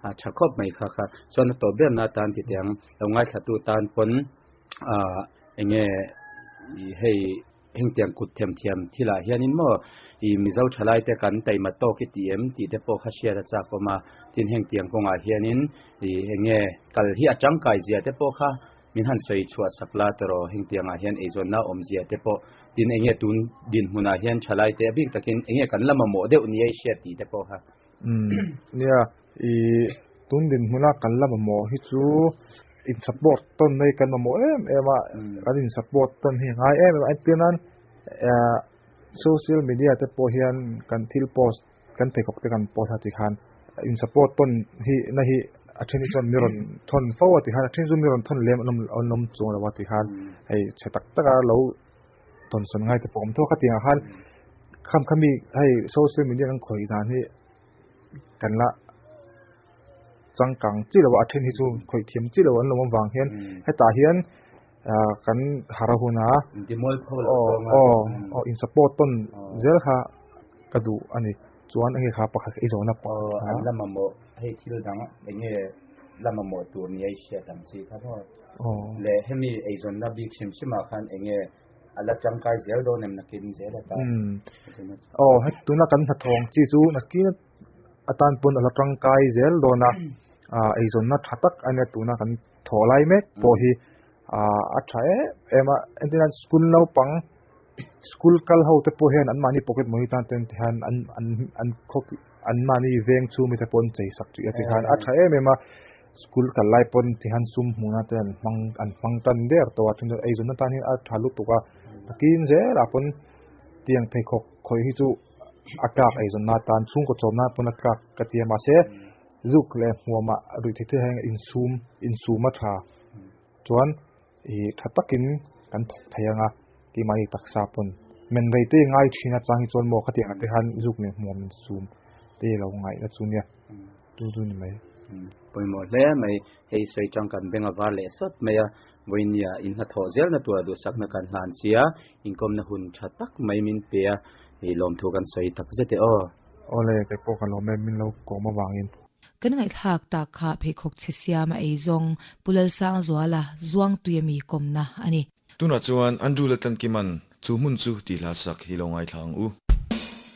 ชะคบไม่ค่ะส่วนตัวเบี้ยนาตานที่เตียงเราง่ายขัดตูตานผลเงี้ยให้เฮงเตียงกุดเทียมที่ละเฮียนินโมมีเจ้าชลายแต่กันแต่มาโตกิตีตีเดโปข้าเชียร์จากก็มาที่เฮงเตียงพงอาเฮียนินเงี้ยกัลเฮียจังไกเสียเดโปข้ามินหันสวยชัวสักลาตรอเฮงเตียงอาเฮียนเอจอนน่าอมเสียเดโปดินเงี้ยตุนดินหุนาเฮียนชลายแต่บิ๊กตะกินเงี้ยกันละมาโมเดอุนี้เชียตีเดโปข้าเนี่ยตุนดินหุนากันละมาโมฮิจูอินสปอร์ตต้นในกันมาโมมาอันอินสปอร์ตต้นเฮียไงไอเตียนั้นโซเชียลมีเดียแต่พอเฮียนกันทิลโพสกันไปขบกันโพสติคันอินสปอร์ตต้นฮีนะฮีอัชนิจนมีรอนทนฟ้าติคันอัชนิจนมีรอนทนเลี้ยมนมจงระวัติคันไอเชตักตะการเราทนสนง่ายแต่ผมทั่วขัดยังคันคำมีให้โซเชียลมีเดียกันคอยจานที่กันละจังกังจีเราว่าอัชนิจนคอยเทียมจีเราว่าเราวางเฮียนให้ตาเฮียนกันหาราหุนาอินสปอร์ตต้นเจลค่ะกระดูอันนี้จวนอันนี้ค่ะปักไอโซนับอันละมาโมให้ที่เราดังอย่างเงี้ยละมาโมตัวนี้ไอเชียดังสิครับพ่อเลยให้มีไอโซนับบิ๊กชิมมาคันอย่างเงี้ยอันละจังไกเซลโดนนักกินเซลตาให้ตัวนักกันหัดทองจีจูนักกินอัตานปนอันละจังไกเซลโดนนะไอโซนับหัดตักอันนี้ตัวนักกันถอไลเมกพอฮีอัชชัยมาอันนั้นสกุลเราปังสกุลคัลเฮาแต่พอเห็นอันมานี่พ็อกเก็ตมอนิตันเต็นที่หันอันมานี่เวงซูมิแต่ปนใจสักจุดที่หันอัชชัยมาสกุลคัลไลปนที่หันซุ่มมุนาเต็นฟังตันเดียร์ตัวที่ไอ้จนนั้นที่อัชฮัลุตัวก็กินเจล่ะปนเตียงเพคคอยฮิจูอากาศไอ้จนนั้นตันซุ่มก็จมน้าปนอากาศกติมาเสจุกเลยหัวมาดูที่ให้อินซูมมาท่าจวนถ้าตักินกันถกเทียงที่มาตักซาปนมันไรที่ง่ายที่นัดจังที่จนโมขัดที่หันที่หันจุกเนี่ยมัวมันซูมที่เราง่ายนัดซูเนี่ยดูนี่ไหมไปหมดแล้วไม่ให้ใส่จังกันเป็นอะไรเลยสักไม่วันนี้อินหัดทอเซลนะตัวดูสักนักการหานเสียอินคอมนะหุ่นชัดตักไม่มินเปียให้ลมถูกกันใส่ตักเสด็จเลยแต่พวกกันเราไม่มินเราโกมาบางอินกันไงทักตาขาเพคกเชียมาไอซงปุลลสางจัวละจวงตุยมีกมนะอันนี้ตุนจวนอันดูเลตันกิมันจูมุนจูตีลาสักฮิลงไอทางอู